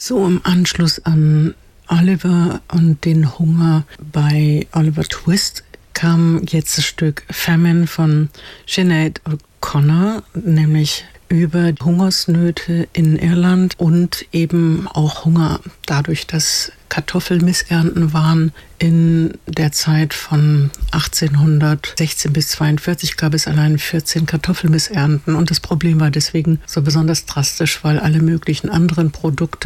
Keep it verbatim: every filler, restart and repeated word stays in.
So im Anschluss an Oliver und den Hunger bei Oliver Twist kam jetzt das Stück Famine von Sinead O'Connor, nämlich über Hungersnöte in Irland und eben auch Hunger dadurch, dass Kartoffelmissernten waren. In der Zeit von achtzehnhundertsechzehn bis zweiundvierzig gab es allein vierzehn Kartoffelmissernten und das Problem war deswegen so besonders drastisch, weil alle möglichen anderen Produkte